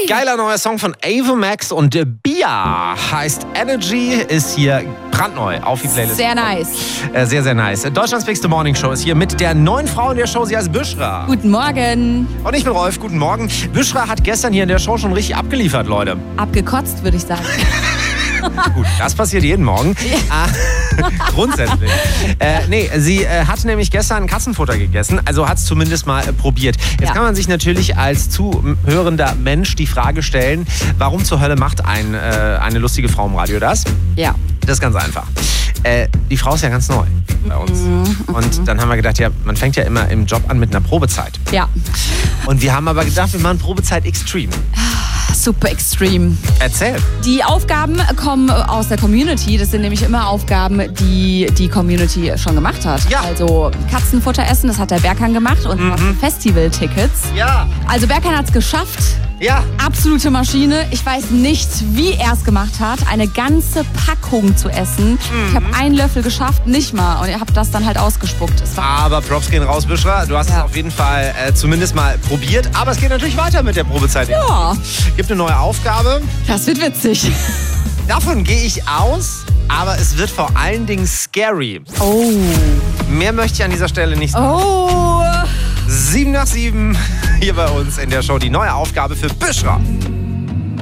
Geiler neuer Song von Ava Max und Bia heißt Energy, ist hier brandneu auf die Playlist. Sehr nice. Sehr, sehr nice. Deutschlands Bigste Morning Show ist hier mit der neuen Frau in der Show. Sie heißt Bushra. Guten Morgen. Und ich bin Rolf. Guten Morgen. Bushra hat gestern hier in der Show schon richtig abgeliefert, Leute. Abgekotzt, würde ich sagen. Gut, das passiert jeden Morgen. Grundsätzlich. Sie hat nämlich gestern Katzenfutter gegessen, also hat es zumindest mal probiert. Jetzt kann man sich natürlich als zuhörender Mensch die Frage stellen, warum zur Hölle macht eine lustige Frau im Radio das? Ja. Das ist ganz einfach. Die Frau ist ja ganz neu bei uns. Und dann haben wir gedacht, ja, man fängt ja immer im Job an mit einer Probezeit. Ja. Und wir haben aber gedacht, wir machen Probezeit Extreme. Super extreme. Erzähl. Die Aufgaben kommen aus der Community. Das sind nämlich immer Aufgaben, die die Community schon gemacht hat. Ja. Also Katzenfutter essen, das hat der Berkan gemacht und Festival-Tickets. Ja. Also Berkan hat es geschafft. Ja. Absolute Maschine. Ich weiß nicht, wie er es gemacht hat, eine ganze Packung zu essen. Ich habe einen Löffel geschafft, nicht mal. Und ich habe das dann halt ausgespuckt. Aber Props gehen raus, Bushra. Du hast es auf jeden Fall zumindest mal probiert. Aber es geht natürlich weiter mit der Probezeit. Ja. Gibt eine neue Aufgabe. Das wird witzig. Davon gehe ich aus. Aber es wird vor allen Dingen scary. Oh. Mehr möchte ich an dieser Stelle nicht sagen. Oh. 7 nach 7 hier bei uns in der Show. Die neue Aufgabe für Bushra.